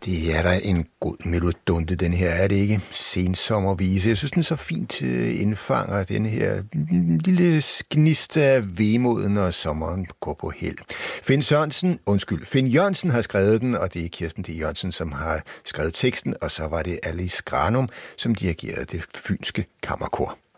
Det er da en god melodunde, den her, er det ikke? Sensommervise. Jeg synes, den så fint indfanger den her lille gnist af vemoden, når sommeren går på held. Finn Jørgensen har skrevet den, og det er Kirsten D. Jørgensen, som har skrevet teksten, og så var det Alice Granum, som dirigerede Det Fynske Kammerkor.